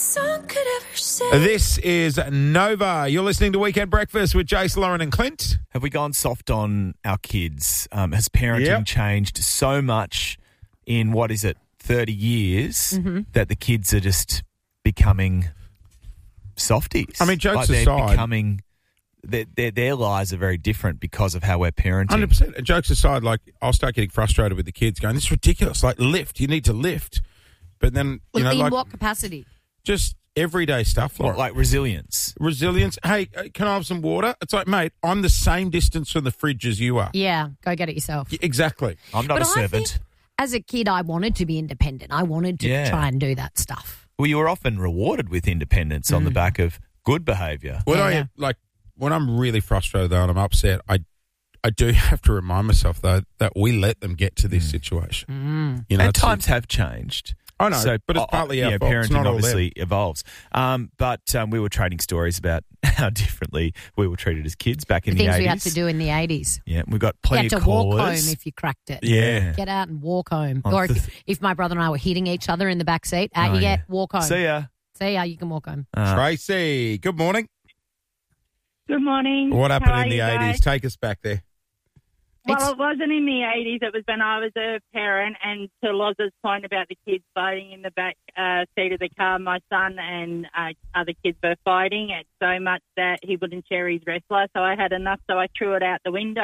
song could ever say. This is Nova. You're listening to Weekend Breakfast with Jace, Lauren and Clint. Have we gone soft on our kids? Has parenting changed so much in, 30 years that the kids are just becoming softies? I mean, jokes they're aside. becoming... Their lives are very different because of how we're parenting. 100%. And jokes aside, like, I'll start getting frustrated with the kids going, this is ridiculous. Like, lift. You need to lift. But then, in like... what capacity? Just everyday stuff. Like resilience. Resilience. Hey, can I have some water? It's like, mate, I'm the same distance from the fridge as you are. Yeah, go get it yourself. Yeah, exactly. I'm not a servant. I think as a kid, I wanted to be independent. I wanted to try and do that stuff. Well, you were often rewarded with independence on the back of good behaviour. When I'm really frustrated though and I'm upset, I do have to remind myself though that we let them get to this situation. You know, and times have changed. I know, but it's partly our fault. Parenting It's not all obviously evolves. But we were trading stories about how differently we were treated as kids back in the 80s. Things we had to do in the 80s. Yeah, we got plenty you had of to walk callers. home if you cracked it. Yeah. Get out and walk home. Or if my brother and I were hitting each other in the back seat, walk home. See ya. See ya, you can walk home. Tracy, good morning. Good morning. What happened How in the are you 80s? guys? Take us back there. Well, it wasn't in the 80s. It was when I was a parent. And to Loz's point about the kids fighting in the back seat of the car, my son and other kids were fighting it so much that he wouldn't share his wrestler. So I had enough, so I threw it out the window.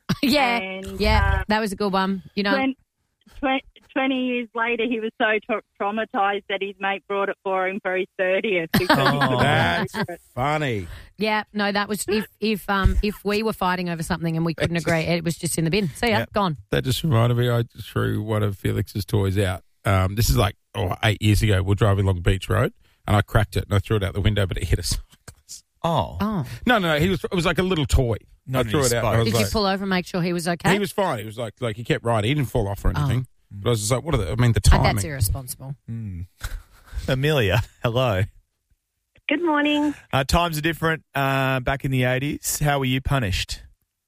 That was a good one. You know, 20 years later, he was so traumatized that his mate brought it for him for his 30th. That's funny. Yeah, no, that was if we were fighting over something and we couldn't agree, it was just in the bin. See ya, gone. That just reminded me, I threw one of Felix's toys out. This is like 8 years ago. We're driving along Beach Road and I cracked it and I threw it out the window, but it hit a cyclist. Oh. No, it was like a little toy. I threw it out. Did you pull over and make sure he was okay? He was fine. He was like he kept riding. He didn't fall off or anything. But I was just like, the timing. That's irresponsible. Amelia, hello. Good morning. Times are different back in the 80s. How were you punished?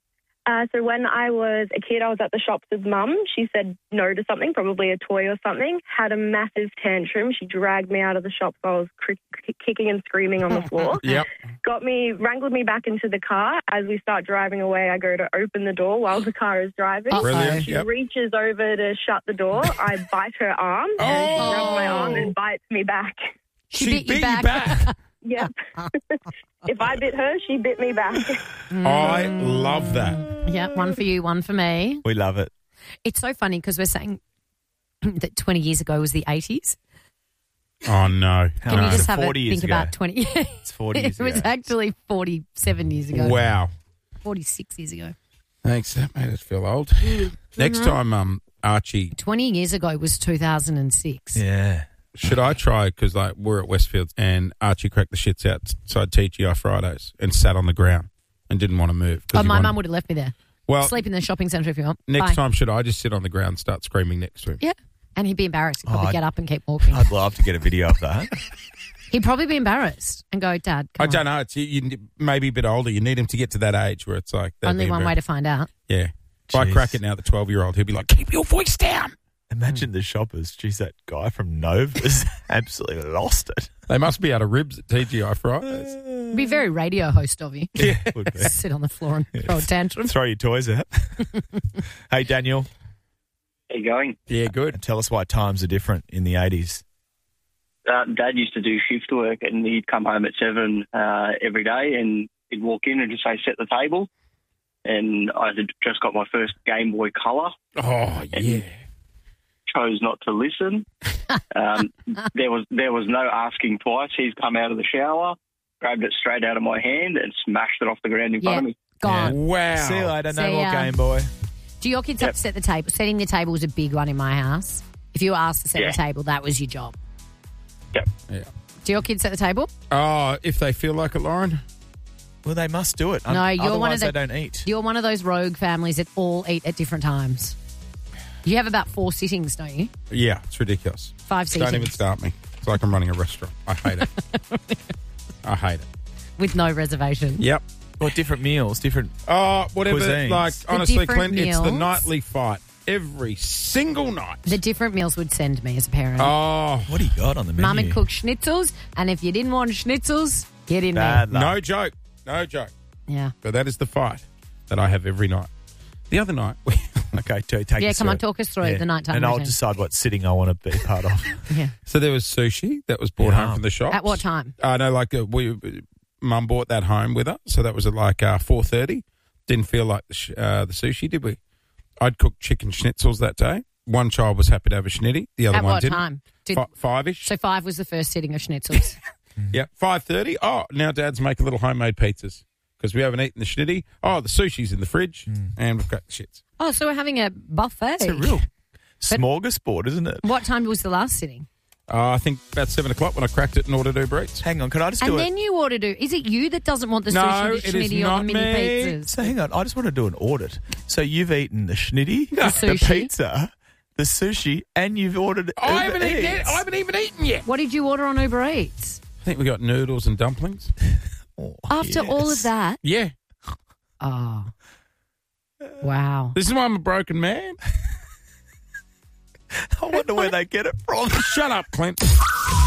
So when I was a kid, I was at the shops with Mum. She said no to something, probably a toy or something, had a massive tantrum. She dragged me out of the shop. So I was kicking and screaming on the floor. Wrangled me back into the car. As we start driving away, I go to open the door while the car is driving. Brilliant. She reaches over to shut the door. I bite her arm, and she grabs my arm and bites me back. She bit you back. Yep. If I bit her, she bit me back. I love that. Yeah, one for you, one for me. We love it. It's so funny because we're saying that 20 years ago was the 80s. Oh, no. Can you just have 40 a years think ago. about 20 years? It's 40 years It was ago. actually 47 years ago. Wow. 46 years ago. Thanks. That made us feel old. Next time, Archie, 20 years ago was 2006. Yeah. should I try, because we're at Westfields and Archie cracked the shits outside TGI Fridays and sat on the ground and didn't want to move. Oh, my mum would have left me there. Well, sleep in the shopping centre if you want. Next Bye. time, should I just sit on the ground and start screaming next to him? Yeah. And he'd be embarrassed. He'd probably get up and keep walking. I'd love to get a video of that. He'd probably be embarrassed and go, Dad, come I don't know. It's you maybe a bit older. You need him to get to that age where it's like... Only one way to find out. Yeah. If I crack it now, the 12-year-old, he'll be like, keep your voice down. Imagine the shoppers. Geez, that guy from Nova's absolutely lost it. They must be out of ribs at TGI Fridays. It'd be very radio host of you. Yeah, would be. Sit on the floor and throw a tantrum. Throw your toys out. Hey, Daniel. How you going? Yeah, good. Tell us why times are different in the 80s. Dad used to do shift work, and he'd come home at 7 every day, and he'd walk in and just say, set the table. And I had just got my first Game Boy Color. Oh, yeah. Chose not to listen. There was no asking twice. He's come out of the shower, grabbed it straight out of my hand, and smashed it off the ground in front of me. Gone. Wow. See you later. No See more ya. Game Boy. Do your kids have to set the table? Setting the table was a big one in my house. If you were asked to set the table, that was your job. Yep. Yeah. Do your kids set the table? Oh, if they feel like it, Lauren. Well, they must do it. No, you're one of Otherwise, they don't eat. You're one of those rogue families that all eat at different times. You have about 4 sittings, don't you? Yeah, it's ridiculous. 5 sittings. Don't even start me. It's like I'm running a restaurant. I hate it. I hate it. With no reservation. Yep. Or different meals, different... Oh, whatever. Cuisines. Like, The honestly, different Clint, it's the meals. nightly fight. every single night. The different meals would send me as a parent. Oh, What do you got on the menu? Mum would cook schnitzels, and if you didn't want schnitzels, get in Bad there. luck. no joke. No joke. Yeah. But that is the fight that I have every night. The other night, Okay, take Yeah, us come through on, it. talk us through the nighttime And I'll routine. decide what sitting I want to be part of. Yeah. so there was sushi that was brought home from the shop. At what time? No, Mum bought that home with her, so that was at like 4:30. Didn't feel like the sushi, did we? I'd cooked chicken schnitzels that day. One child was happy to have a schnitty. The other At one what didn't. time? 5-ish. So 5 was the first sitting of schnitzels. Yeah, 5:30. Oh, now Dad's making little homemade pizzas because we haven't eaten the schnitty. Oh, the sushi's in the fridge, and we've got the shits. Oh, so we're having a buffet. It's a real smorgasbord, isn't it? What time was the last sitting? I think about 7 o'clock when I cracked it and ordered Uber Eats. Hang on, can I just do And it? then you ordered it. Is it you that doesn't want the No, sushi, the it is schnitty, or not the mini me. pizzas? So hang on, I just want to do an audit. So you've eaten the schnitty, the sushi. pizza, the sushi, and you've ordered I Uber haven't even eaten yet. What did you order on Uber Eats? I think we got noodles and dumplings. Oh, After all of that? Yeah. Oh. Wow. This is why I'm a broken man. I wonder where they get it from. Shut up, Clint. This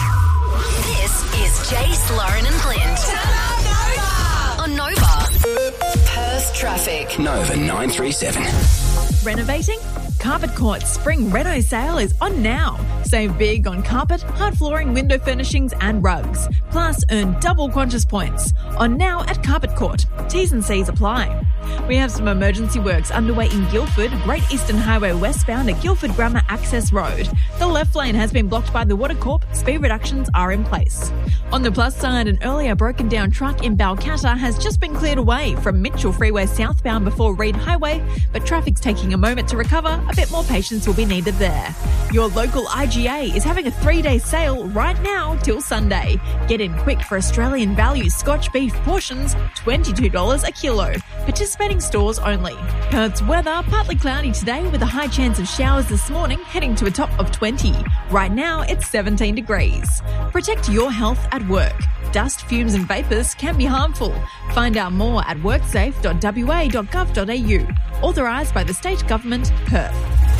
is Jace, Lauren and Clint. On Nova. Perth traffic. Nova 937. Renovating? Carpet Court's Spring Reno sale is on now. Save big on carpet, hard flooring, window furnishings and rugs. Plus, earn double Qantas points. On now at Carpet Court. T's and C's apply. We have some emergency works underway in Guildford, Great Eastern Highway westbound at Guildford Grammar Access Road. The left lane has been blocked by the Water Corp. Speed reductions are in place. On the plus side, an earlier broken down truck in Balcatta has just been cleared away from Mitchell Freeway southbound before Reed Highway, but traffic's taking a moment to recover. A bit more patience will be needed there. Your local IGA is having a 3-day sale right now till Sunday. Get in quick for Australian value Scotch beef portions, $22 a kilo. Participating stores only. Perth's weather, partly cloudy today with a high chance of showers this morning, heading to a top of 20. Right now, it's 17 degrees. Protect your health at work. Dust, fumes and vapours can be harmful. Find out more at worksafe.wa.gov.au. Authorised by the State Government, Perth.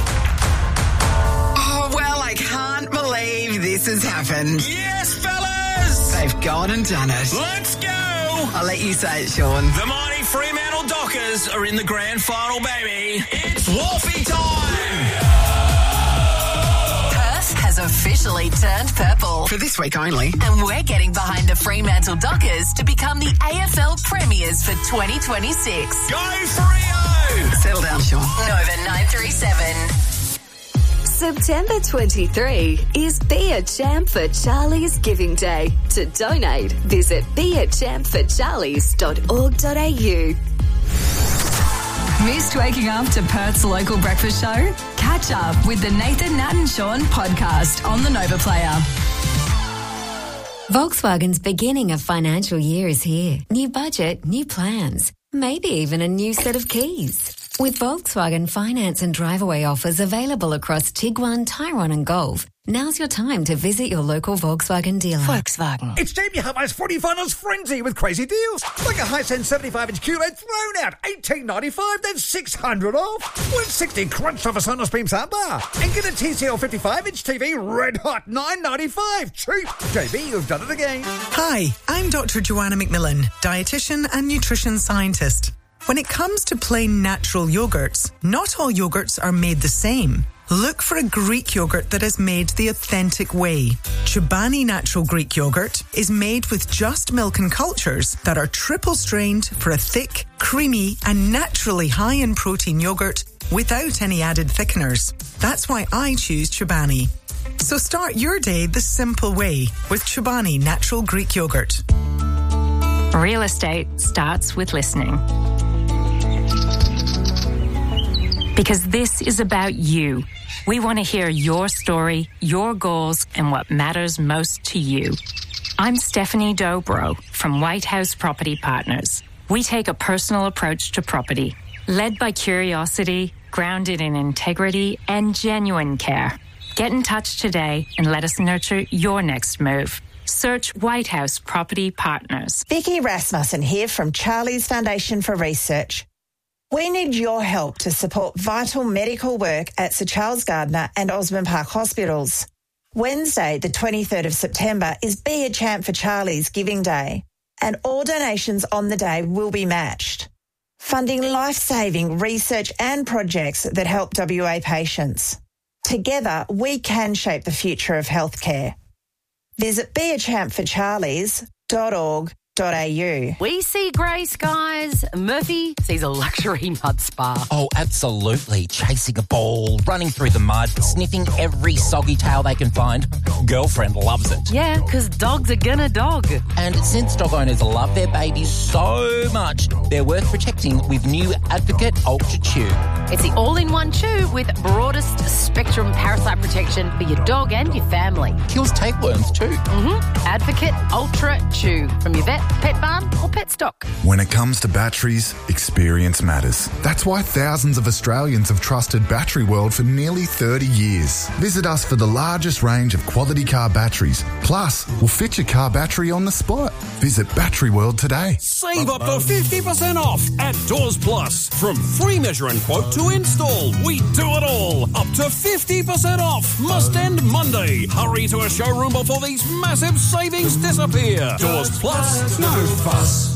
Oh, well, I can't believe this has happened. Yes, fellas! They've gone and done it. Let's go! I'll let you say it, Sean. The mighty Fremantle Dockers are in the grand final, baby. It's Wolfie time! Perth has officially turned purple. For this week only. And we're getting behind the Fremantle Dockers to become the AFL Premiers for 2026. Go Freo! Settle down, Sean. Nova 937. September 23 is Be a Champ for Charlie's Giving Day. To donate, visit beachampforcharlies.org.au. Missed waking up to Perth's local breakfast show? Catch up with the Nathan, Nat and Sean podcast on the Nova Player. Volkswagen's beginning of financial year is here. New budget, new plans, maybe even a new set of keys. With Volkswagen finance and drive-away offers available across Tiguan, Tyrone and Golf, now's your time to visit your local Volkswagen dealer. Volkswagen. It's Jamie Hubbar's Footy Finals frenzy with crazy deals. Like a Hisense 75-inch QLED thrown out, $18.95, then $600 off. With 60 crunch off a Sonos Beam soundbar. And get a TCL 55-inch TV red hot, $9.95. Cheap. JB, you've done it again. Hi, I'm Dr. Joanna McMillan, dietitian and nutrition scientist. When it comes to plain natural yogurts, not all yogurts are made the same. Look for a Greek yogurt that is made the authentic way. Chobani Natural Greek Yogurt is made with just milk and cultures that are triple strained for a thick, creamy and naturally high in protein yogurt without any added thickeners. That's why I choose Chobani. So start your day the simple way with Chobani Natural Greek Yogurt. Real estate starts with listening. Because this is about you. We want to hear your story, your goals, and what matters most to you. I'm Stephanie Dobro from White House Property Partners. We take a personal approach to property, led by curiosity, grounded in integrity, and genuine care. Get in touch today and let us nurture your next move. Search White House Property Partners. Vicky Rasmussen here from Charlie's Foundation for Research. We need your help to support vital medical work at Sir Charles Gardner and Osborne Park Hospitals. Wednesday, the 23rd of September, is Be a Champ for Charlie's Giving Day, and all donations on the day will be matched, funding life-saving research and projects that help WA patients. Together, we can shape the future of healthcare. Visit beachampforcharlies.org.au. We see grey skies. Murphy sees a luxury mud spa. Oh, absolutely. Chasing a ball, running through the mud, sniffing every soggy tail they can find. Girlfriend loves it. Yeah, because dogs are gonna dog. And since dog owners love their babies so much, they're worth protecting with new Advocate Ultra Chew. It's the all-in-one chew with broadest spectrum parasite protection for your dog and your family. Kills tapeworms too. Advocate Ultra Chew from your vet, pet barn or pet stock. When it comes to batteries, experience matters. That's why thousands of Australians have trusted Battery World for nearly 30 years. Visit us for the largest range of quality car batteries. Plus, we'll fit your car battery on the spot. Visit Battery World today. Save up to 50% off at Doors Plus. From free measure and quote to install, we do it all. Up to 50% off. Must end Monday. Hurry to a showroom before these massive savings disappear. Doors Plus, no fuss.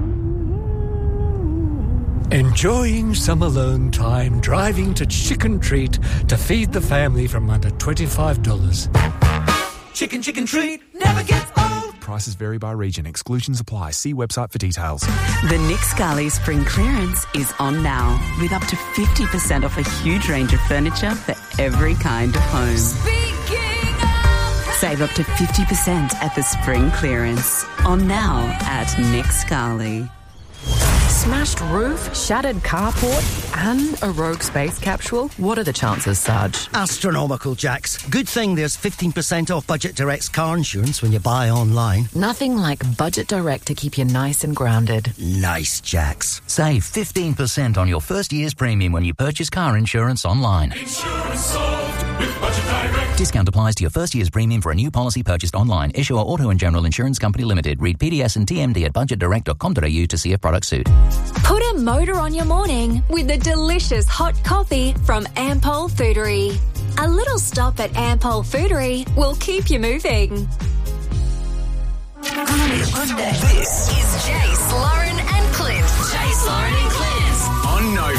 Enjoying some alone time, driving to Chicken Treat to feed the family from under $25. Chicken Treat never gets old. Prices vary by region. Exclusions apply. See website for details. The Nick Scali Spring Clearance is on now with up to 50% off a huge range of furniture for every kind of home. Save up to 50% at the Spring Clearance. On now at Nick Scali. Smashed roof, shattered carport, and a rogue space capsule? What are the chances, Sarge? Astronomical, Jax. Good thing there's 15% off Budget Direct's car insurance when you buy online. Nothing like Budget Direct to keep you nice and grounded. Nice, Jax. Save 15% on your first year's premium when you purchase car insurance online. Insurance solved with Budget Direct. Discount applies to your first year's premium for a new policy purchased online. Issuer Auto and General Insurance Company Limited. Read PDS and TMD at budgetdirect.com.au to see if product suit. Put a motor on your morning with the delicious hot coffee from Ampol Foodery. A little stop at Ampol Foodery will keep you moving. This is Jace, Lauren and Clint. Jace, Lauren and Clint. On Nova.